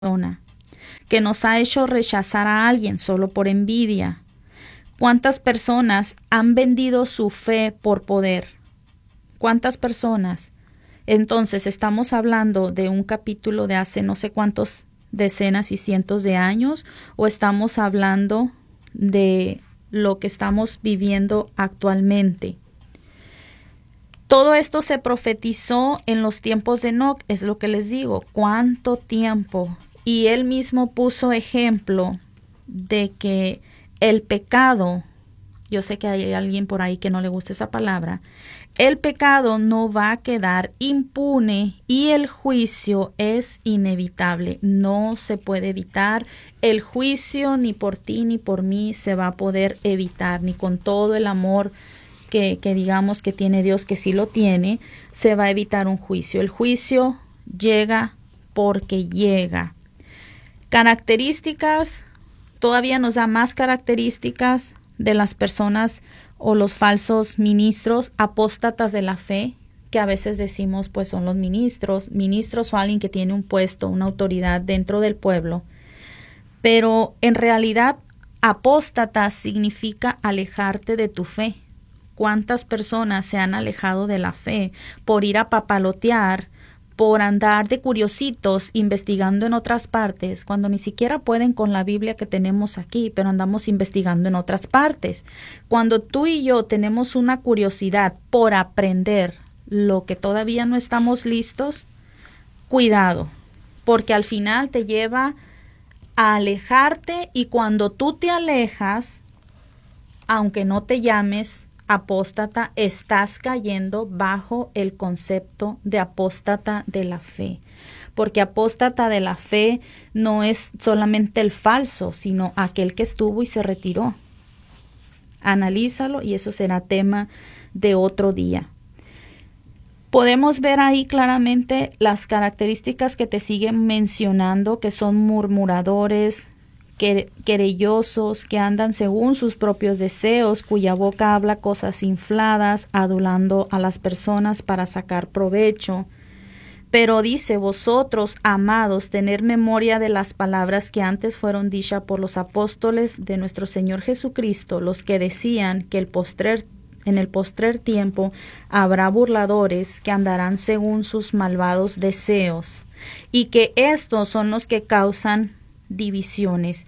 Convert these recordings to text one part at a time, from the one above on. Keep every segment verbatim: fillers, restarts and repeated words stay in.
persona, que nos ha hecho rechazar a alguien solo por envidia. ¿Cuántas personas han vendido su fe por poder? ¿Cuántas personas? Entonces, estamos hablando de un capítulo de hace no sé cuántos decenas y cientos de años, o estamos hablando de lo que estamos viviendo actualmente. Todo esto se profetizó en los tiempos de Enoc, es lo que les digo, cuánto tiempo. Y él mismo puso ejemplo de que el pecado, yo sé que hay alguien por ahí que no le gusta esa palabra, el pecado no va a quedar impune y el juicio es inevitable, no se puede evitar. El juicio ni por ti ni por mí se va a poder evitar, ni con todo el amor que, que digamos que tiene Dios, que sí lo tiene, se va a evitar un juicio. El juicio llega porque llega. Características, todavía nos da más características de las personas o los falsos ministros, apóstatas de la fe, que a veces decimos pues son los ministros, ministros o alguien que tiene un puesto, una autoridad dentro del pueblo. Pero en realidad apóstata significa alejarte de tu fe. ¿Cuántas personas se han alejado de la fe por ir a papalotear, por andar de curiositos investigando en otras partes, cuando ni siquiera pueden con la Biblia que tenemos aquí, pero andamos investigando en otras partes? Cuando tú y yo tenemos una curiosidad por aprender lo que todavía no estamos listos, cuidado, porque al final te lleva a alejarte, y cuando tú te alejas, aunque no te llames apóstata, estás cayendo bajo el concepto de apóstata de la fe, porque apóstata de la fe no es solamente el falso, sino aquel que estuvo y se retiró. Analízalo y eso será tema de otro día. Podemos ver ahí claramente las características que te siguen mencionando, que son murmuradores, querellosos, que andan según sus propios deseos, cuya boca habla cosas infladas, adulando a las personas para sacar provecho. Pero dice: vosotros, amados, tener memoria de las palabras que antes fueron dichas por los apóstoles de nuestro Señor Jesucristo, los que decían que el postrer, en el postrer tiempo habrá burladores que andarán según sus malvados deseos, y que estos son los que causan divisiones.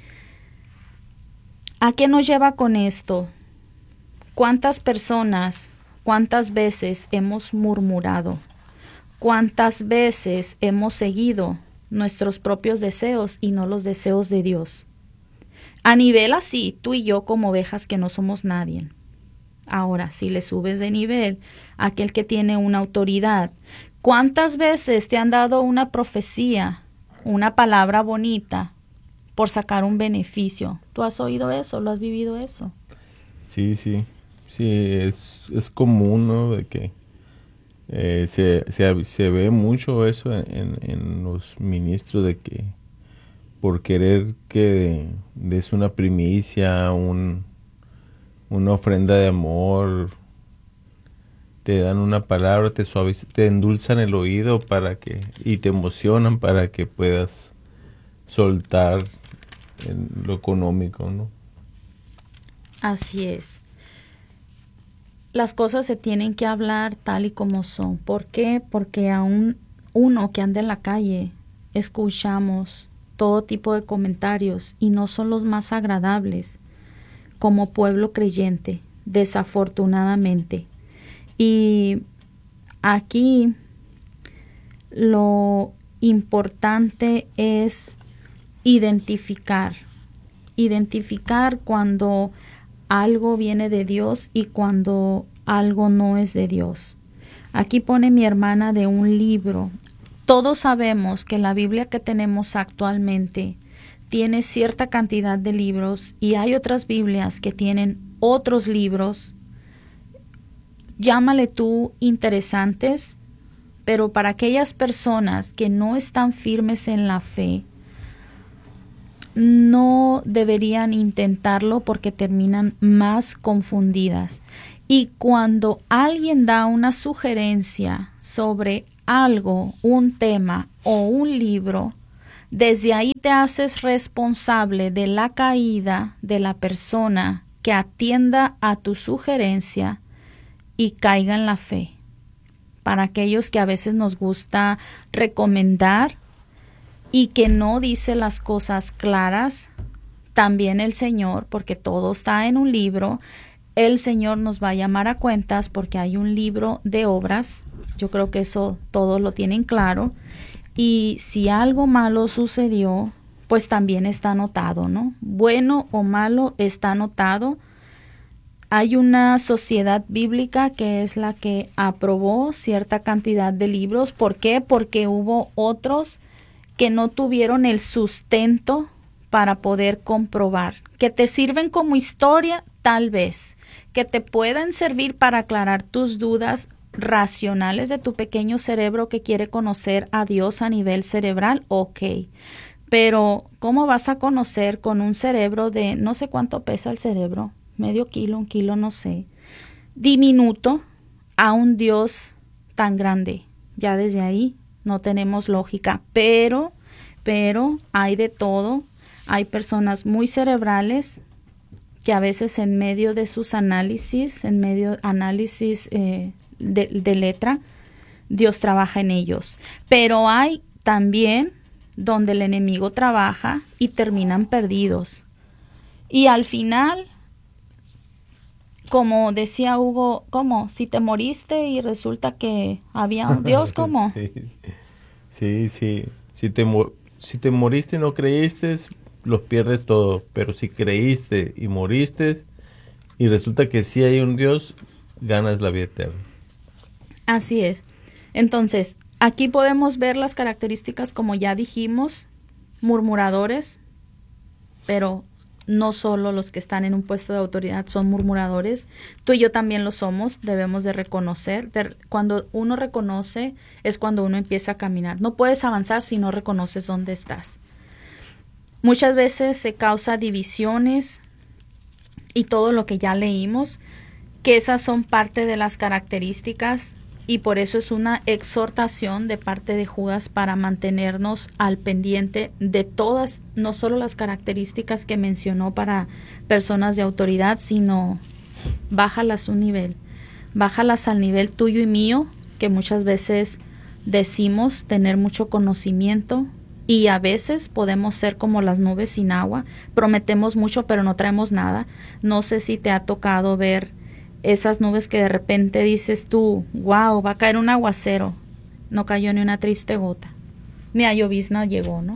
¿A qué nos lleva con esto? ¿Cuántas personas, cuántas veces hemos murmurado? ¿Cuántas veces hemos seguido nuestros propios deseos y no los deseos de Dios? A nivel así, tú y yo como ovejas que no somos nadie. Ahora, si le subes de nivel a aquel que tiene una autoridad, ¿cuántas veces te han dado una profecía, una palabra bonita, por sacar un beneficio? ¿Tú has oído eso? ¿Lo has vivido eso? Sí, sí, sí, es, es común, ¿no? De que eh, se, se, se ve mucho eso en, en los ministros, de que por querer que des una primicia, un, una ofrenda de amor, te dan una palabra, te suavizan, te endulzan el oído para que, y te emocionan para que puedas soltar en lo económico, ¿no? Así es. Las cosas se tienen que hablar tal y como son. ¿Por qué? Porque aún uno que anda en la calle escuchamos todo tipo de comentarios y no son los más agradables como pueblo creyente, desafortunadamente. Y aquí lo importante es identificar, identificar cuando algo viene de Dios y cuando algo no es de Dios. Aquí pone mi hermana de un libro. Todos sabemos que la Biblia que tenemos actualmente tiene cierta cantidad de libros, y hay otras Biblias que tienen otros libros, llámale tú interesantes, pero para aquellas personas que no están firmes en la fe, no deberían intentarlo porque terminan más confundidas. Y cuando alguien da una sugerencia sobre algo, un tema o un libro, Desde ahí te haces responsable de la caída de la persona que atienda a tu sugerencia y caiga en la fe. Para aquellos que a veces nos gusta recomendar y que no dice las cosas claras, también el Señor, porque todo está en un libro, el Señor nos va a llamar a cuentas porque hay un libro de obras. Yo creo que eso todos lo tienen claro. Y si algo malo sucedió, pues también está anotado, ¿no? Bueno o malo está anotado. Hay una sociedad bíblica que es la que aprobó cierta cantidad de libros. ¿Por qué? Porque hubo otros que no tuvieron el sustento para poder comprobar. Que te sirven como historia, tal vez. Que te pueden servir para aclarar tus dudas racionales de tu pequeño cerebro que quiere conocer a Dios a nivel cerebral, ok. Pero, ¿cómo vas a conocer con un cerebro de, no sé cuánto pesa el cerebro, medio kilo, un kilo, no sé, diminuto, a un Dios tan grande? Ya desde ahí no tenemos lógica, pero, pero hay de todo. Hay personas muy cerebrales que a veces en medio de sus análisis, en medio de análisis eh, de, de letra, Dios trabaja en ellos. Pero hay también donde el enemigo trabaja y terminan perdidos. Y al final, como decía Hugo, ¿cómo? Si te moriste y resulta que había un Dios, ¿cómo? Sí, sí, sí. Si te, si te moriste y no creíste, los pierdes todo. Pero si creíste y moriste y resulta que sí hay un Dios, ganas la vida eterna. Así es. Entonces, aquí podemos ver las características, como ya dijimos, murmuradores, pero no solo los que están en un puesto de autoridad son murmuradores. Tú y yo también lo somos, debemos de reconocer. De, cuando uno reconoce es cuando uno empieza a caminar. No puedes avanzar si no reconoces dónde estás. Muchas veces se causa divisiones y todo lo que ya leímos, que esas son parte de las características. Y por eso es una exhortación de parte de Judas para mantenernos al pendiente de todas, no solo las características que mencionó para personas de autoridad, sino bájalas un nivel, bájalas al nivel tuyo y mío, que muchas veces decimos tener mucho conocimiento y a veces podemos ser como las nubes sin agua, prometemos mucho pero no traemos nada. No sé si te ha tocado ver esas nubes que de repente dices tú, wow, va a caer un aguacero. No cayó ni una triste gota. Ni a llovizna llegó, ¿no?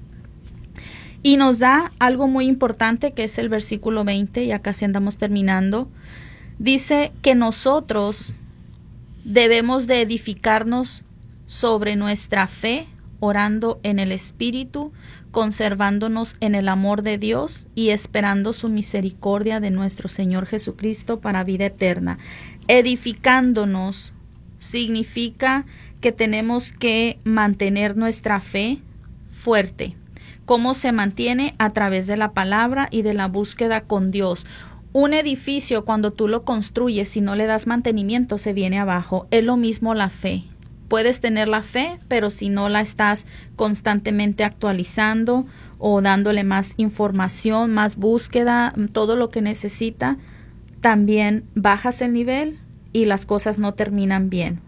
Y nos da algo muy importante que es el versículo veinte, ya casi andamos terminando. Dice que nosotros debemos de edificarnos sobre nuestra fe, orando en el Espíritu, conservándonos en el amor de Dios y esperando su misericordia de nuestro Señor Jesucristo para vida eterna. Edificándonos significa que tenemos que mantener nuestra fe fuerte. ¿Cómo se mantiene? A través de la palabra y de la búsqueda con Dios. Un edificio, cuando tú lo construyes, si no le das mantenimiento, se viene abajo. Es lo mismo la fe. Puedes tener la fe, pero si no la estás constantemente actualizando o dándole más información, más búsqueda, todo lo que necesita, también bajas el nivel y las cosas no terminan bien.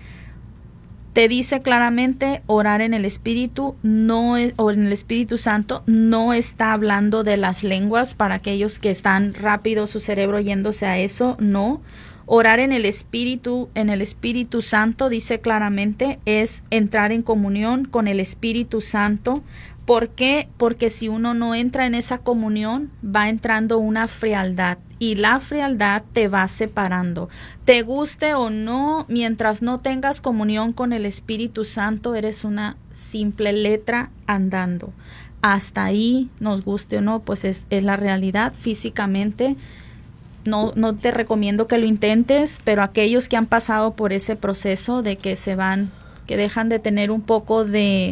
Te dice claramente orar en el Espíritu no es, o en el Espíritu Santo, no está hablando de las lenguas para aquellos que están rápido su cerebro yéndose a eso, no. Orar en el Espíritu, en el Espíritu Santo, dice claramente, es entrar en comunión con el Espíritu Santo. ¿Por qué? Porque si uno no entra en esa comunión, va entrando una frialdad y la frialdad te va separando. Te guste o no, mientras no tengas comunión con el Espíritu Santo, eres una simple letra andando. Hasta ahí, nos guste o no, pues es, es la realidad físicamente. No, no te recomiendo que lo intentes, pero aquellos que han pasado por ese proceso de que se van, que dejan de tener un poco de,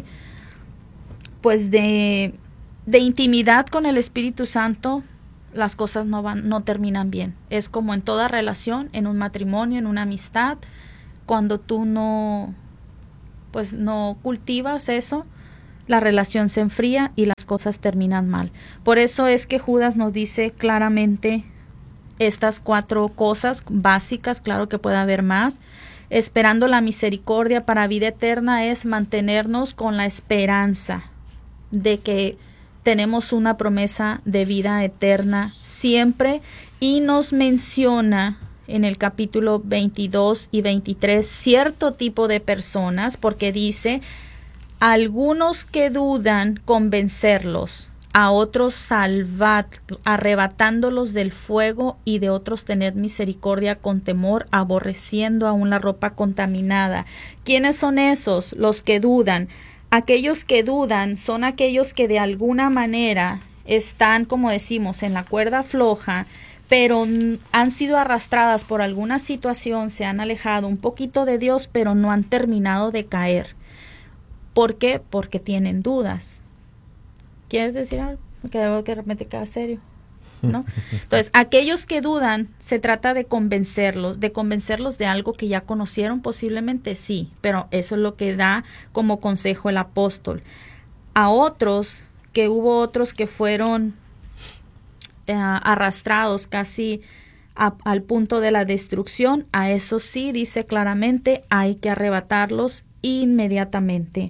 pues de, de intimidad con el Espíritu Santo, las cosas no van, no terminan bien. Es como en toda relación, en un matrimonio, en una amistad, cuando tú no, pues no cultivas eso, la relación se enfría y las cosas terminan mal. Por eso es que Judas nos dice claramente estas cuatro cosas básicas, claro que puede haber más. Esperando la misericordia para vida eterna es mantenernos con la esperanza de que tenemos una promesa de vida eterna siempre, y nos menciona en el capítulo veintidós y veintitrés cierto tipo de personas, porque dice: algunos que dudan, convencerlos; a otros salvad, arrebatándolos del fuego; y de otros tened misericordia con temor, aborreciendo aún la ropa contaminada. ¿Quiénes son esos? Los que dudan. Aquellos que dudan son aquellos que de alguna manera están, como decimos, en la cuerda floja, pero han sido arrastradas por alguna situación, se han alejado un poquito de Dios, pero no han terminado de caer. ¿Por qué? Porque tienen dudas. ¿Quieres decir algo? Que de repente queda serio, ¿no? Entonces, aquellos que dudan, se trata de convencerlos, de convencerlos de algo que ya conocieron posiblemente, sí, pero eso es lo que da como consejo el apóstol. A otros, que hubo otros que fueron eh, arrastrados casi a, al punto de la destrucción, a eso sí dice claramente, hay que arrebatarlos inmediatamente.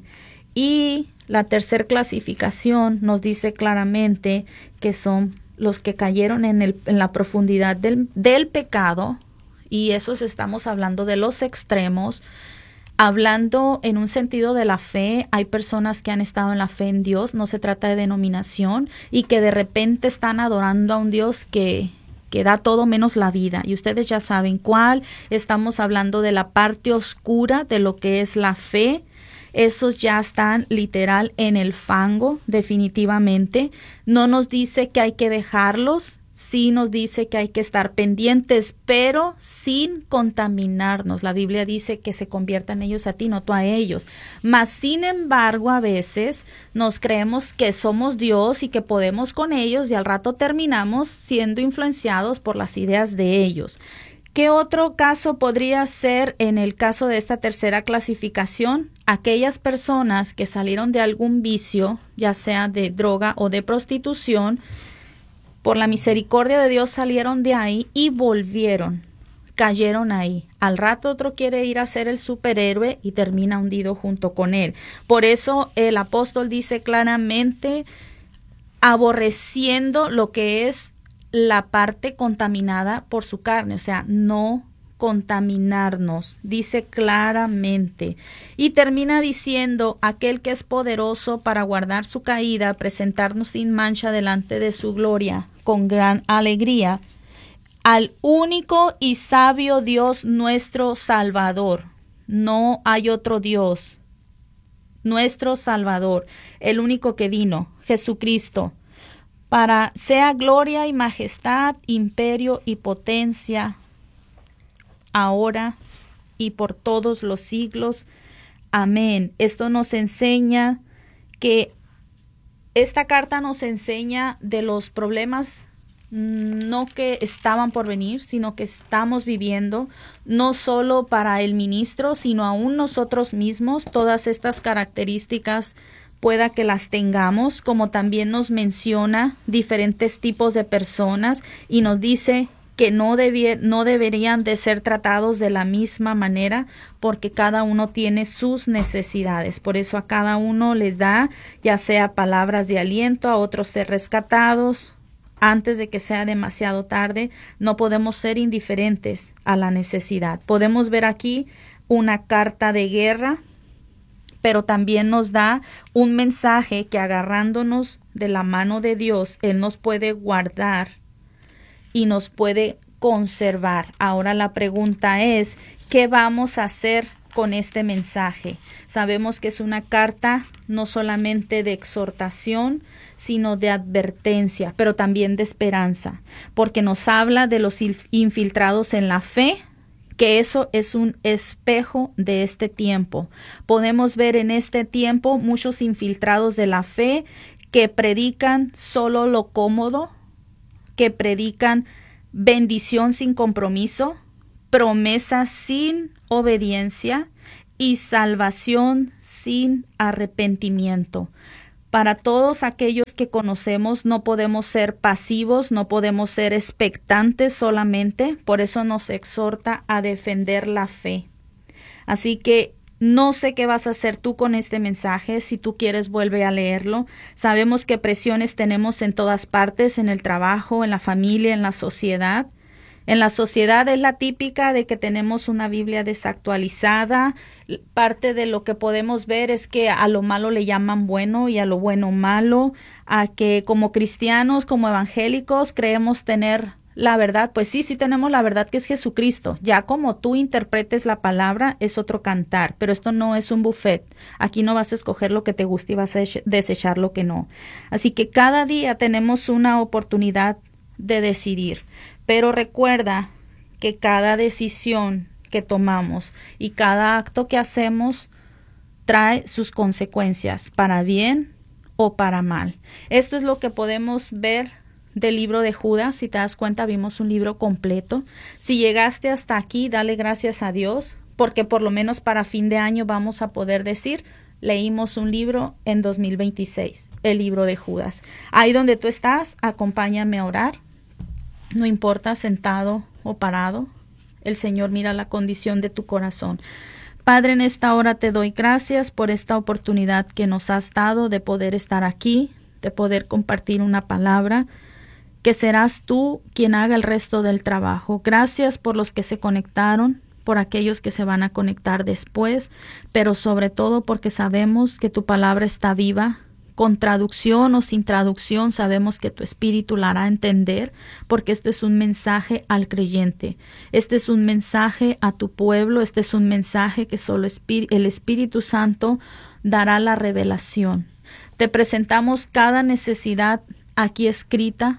Y la tercera clasificación nos dice claramente que son los que cayeron en, el, en la profundidad del, del pecado, y esos estamos hablando de los extremos. Hablando en un sentido de la fe, hay personas que han estado en la fe en Dios, no se trata de denominación, y que de repente están adorando a un Dios que, que da todo menos la vida. Y ustedes ya saben cuál. Estamos hablando de la parte oscura de lo que es la fe. Esos ya están literal en el fango, definitivamente. No nos dice que hay que dejarlos, sí nos dice que hay que estar pendientes, pero sin contaminarnos. La Biblia dice que se conviertan ellos a ti, no tú a ellos. Mas, sin embargo, a veces nos creemos que somos Dios y que podemos con ellos, y al rato terminamos siendo influenciados por las ideas de ellos. ¿Qué otro caso podría ser en el caso de esta tercera clasificación? Aquellas personas que salieron de algún vicio, ya sea de droga o de prostitución, por la misericordia de Dios salieron de ahí y volvieron, cayeron ahí. Al rato otro quiere ir a ser el superhéroe y termina hundido junto con él. Por eso el apóstol dice claramente, aborreciendo lo que es la parte contaminada por su carne, o sea, no contaminarnos, dice claramente. Y termina diciendo, aquel que es poderoso para guardar su caída, presentarnos sin mancha delante de su gloria, con gran alegría, al único y sabio Dios nuestro Salvador. No hay otro Dios. Nuestro Salvador, el único que vino, Jesucristo, para sea gloria y majestad, imperio y potencia, ahora y por todos los siglos. Amén. Esto nos enseña que esta carta nos enseña de los problemas no que estaban por venir, sino que estamos viviendo, no solo para el ministro, sino aún nosotros mismos. Todas estas características pueda que las tengamos, como también nos menciona diferentes tipos de personas y nos dice que no, debier, no deberían de ser tratados de la misma manera, porque cada uno tiene sus necesidades. Por eso a cada uno les da, ya sea palabras de aliento, a otros ser rescatados antes de que sea demasiado tarde. No podemos ser indiferentes a la necesidad. Podemos ver aquí una carta de guerra, pero también nos da un mensaje que, agarrándonos de la mano de Dios, Él nos puede guardar y nos puede conservar. Ahora la pregunta es, ¿qué vamos a hacer con este mensaje? Sabemos que es una carta no solamente de exhortación, sino de advertencia, pero también de esperanza, porque nos habla de los infiltrados en la fe, que eso es un espejo de este tiempo. Podemos ver en este tiempo muchos infiltrados de la fe que predican solo lo cómodo, que predican bendición sin compromiso, promesas sin obediencia, y salvación sin arrepentimiento. Para todos aquellos que conocemos, no podemos ser pasivos, no podemos ser expectantes solamente. Por eso nos exhorta a defender la fe. Así que no sé qué vas a hacer tú con este mensaje. Si tú quieres, vuelve a leerlo. Sabemos que presiones tenemos en todas partes, en el trabajo, en la familia, en la sociedad. En la sociedad es la típica de que tenemos una Biblia desactualizada. Parte de lo que podemos ver es que a lo malo le llaman bueno y a lo bueno malo. A que como cristianos, como evangélicos, creemos tener la verdad. Pues sí, sí tenemos la verdad, que es Jesucristo. Ya como tú interpretes la palabra es otro cantar. Pero esto no es un buffet. Aquí no vas a escoger lo que te gusta y vas a desechar lo que no. Así que cada día tenemos una oportunidad de decidir. Pero recuerda que cada decisión que tomamos y cada acto que hacemos trae sus consecuencias, para bien o para mal. Esto es lo que podemos ver del libro de Judas. Si te das cuenta, vimos un libro completo. Si llegaste hasta aquí, dale gracias a Dios, porque por lo menos para fin de año vamos a poder decir: leímos un libro en dos mil veintiséis, el libro de Judas. Ahí donde tú estás, acompáñame a orar. No importa sentado o parado, el Señor mira la condición de tu corazón. Padre, en esta hora te doy gracias por esta oportunidad que nos has dado de poder estar aquí, de poder compartir una palabra, que serás tú quien haga el resto del trabajo. Gracias por los que se conectaron, por aquellos que se van a conectar después, pero sobre todo porque sabemos que tu palabra está viva. Con traducción o sin traducción, sabemos que tu Espíritu la hará entender, porque este es un mensaje al creyente. Este es un mensaje a tu pueblo. Este es un mensaje que solo el Espíritu Santo dará la revelación. Te presentamos cada necesidad aquí escrita,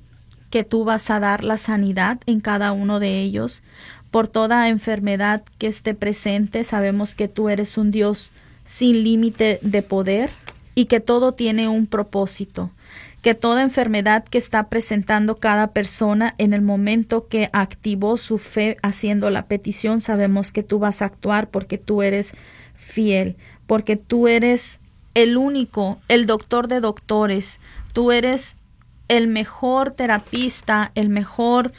que tú vas a dar la sanidad en cada uno de ellos. Por toda enfermedad que esté presente, sabemos que tú eres un Dios sin límite de poder, y que todo tiene un propósito, que toda enfermedad que está presentando cada persona en el momento que activó su fe haciendo la petición, sabemos que tú vas a actuar, porque tú eres fiel, porque tú eres el único, el doctor de doctores, tú eres el mejor terapista, el mejor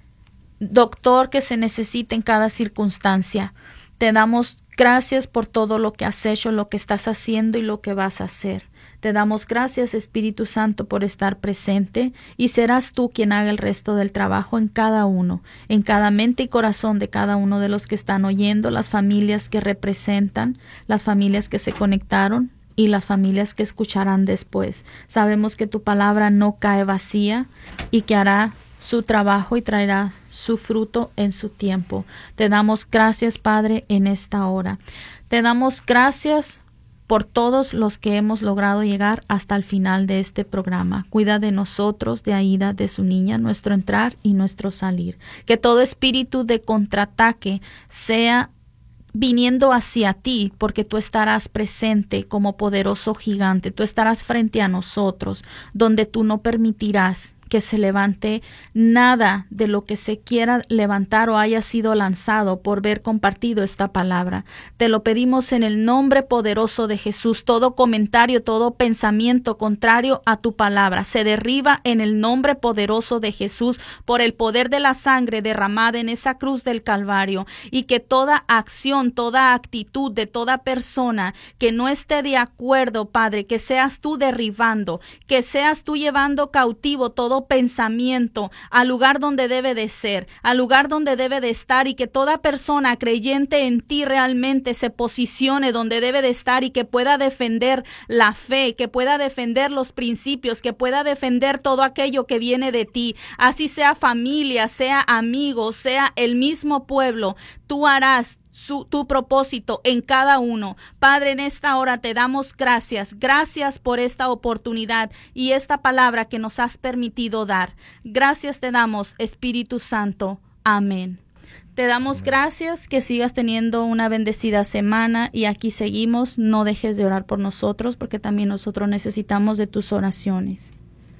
doctor que se necesita en cada circunstancia. Te damos gracias por todo lo que has hecho, lo que estás haciendo y lo que vas a hacer. Te damos gracias, Espíritu Santo, por estar presente, y serás tú quien haga el resto del trabajo en cada uno, en cada mente y corazón de cada uno de los que están oyendo, las familias que representan, las familias que se conectaron y las familias que escucharán después. Sabemos que tu palabra no cae vacía y que hará su trabajo y traerá su fruto en su tiempo. Te damos gracias, Padre, en esta hora. Te damos gracias por todos los que hemos logrado llegar hasta el final de este programa. Cuida de nosotros, de Aida, de su niña, nuestro entrar y nuestro salir. Que todo espíritu de contraataque sea viniendo hacia ti, porque tú estarás presente como poderoso gigante. Tú estarás frente a nosotros, donde tú no permitirás que se levante nada de lo que se quiera levantar o haya sido lanzado por ver compartido esta palabra. Te lo pedimos en el nombre poderoso de Jesús. Todo comentario, todo pensamiento contrario a tu palabra se derriba en el nombre poderoso de Jesús, por el poder de la sangre derramada en esa cruz del Calvario, y que toda acción, toda actitud de toda persona que no esté de acuerdo, Padre, que seas tú derribando, que seas tú llevando cautivo todo pensamiento al lugar donde debe de ser, al lugar donde debe de estar, y que toda persona creyente en ti realmente se posicione donde debe de estar y que pueda defender la fe, que pueda defender los principios, que pueda defender todo aquello que viene de ti. Así sea familia, sea amigos, sea el mismo pueblo, tú harás Su, tu propósito en cada uno. Padre, en esta hora te damos gracias. Gracias por esta oportunidad y esta palabra que nos has permitido dar. Gracias te damos, Espíritu Santo. Amén. Te damos gracias, que sigas teniendo una bendecida semana, y aquí seguimos. No dejes de orar por nosotros, porque también nosotros necesitamos de tus oraciones.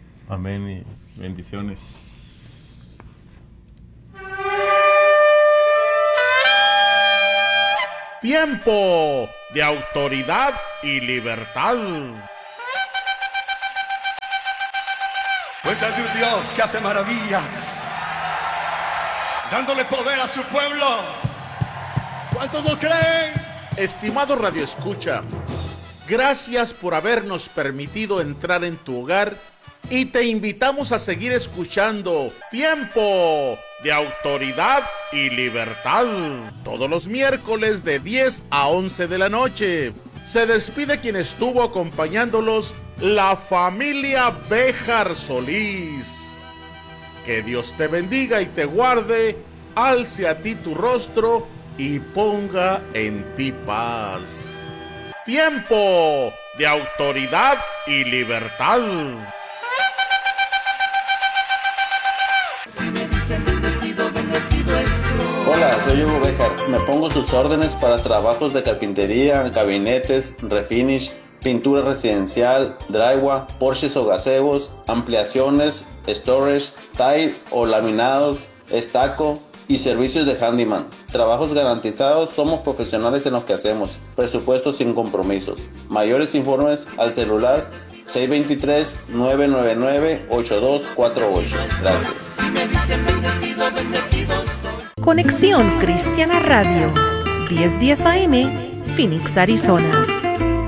Amén y bendiciones. Tiempo de autoridad y libertad. Cuenta de un Dios que hace maravillas, dándole poder a su pueblo. ¿Cuántos lo creen? Estimado Radio Escucha, gracias por habernos permitido entrar en tu hogar y te invitamos a seguir escuchando Tiempo de Autoridad y Libertad todos los miércoles de diez a once de la noche. Se despide quien estuvo acompañándolos, la familia Béjar Solís. Que Dios te bendiga y te guarde, alce a ti tu rostro y ponga en ti paz. Tiempo de Autoridad y Libertad. Hola, soy Hugo Béjar. Me pongo a sus órdenes para trabajos de carpintería, gabinetes, refinish, pintura residencial, drywall, porches o gazebos, ampliaciones, storage, tile o laminados, estaco y servicios de handyman. Trabajos garantizados, somos profesionales en lo que hacemos. Presupuesto sin compromisos. Mayores informes al celular seis dos tres, nueve nueve nueve, ocho dos cuatro ocho. Gracias. Conexión Cristiana Radio, diez diez A M, Phoenix, Arizona.